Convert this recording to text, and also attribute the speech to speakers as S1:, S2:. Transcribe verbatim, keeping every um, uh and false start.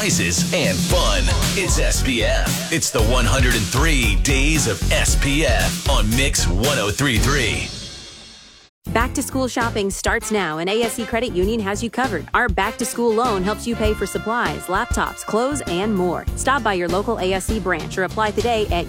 S1: prizes, and fun. It's S P F. It's the one hundred three Days of S P F on Mix one oh three point three.
S2: Back to school shopping starts now, and A S E Credit Union has you covered. Our back to school loan helps you pay for supplies, laptops, clothes, and more. Stop by your local A S E branch or apply today at